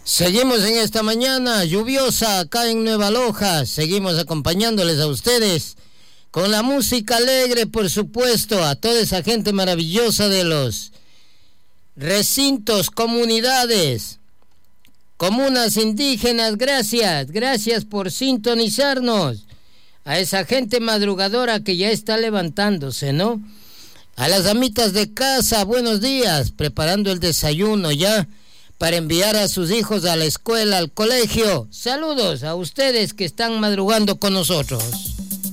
Seguimos en esta mañana lluviosa acá en Nueva Loja. Seguimos acompañándoles a ustedes con la música alegre, por supuesto, a toda esa gente maravillosa de los recintos, comunidades, comunas indígenas. Gracias por sintonizarnos. A esa gente madrugadora que ya está levantándose, ¿no? A las damitas de casa, buenos días, preparando el desayuno ya para enviar a sus hijos a la escuela, al colegio. Saludos a ustedes que están madrugando con nosotros.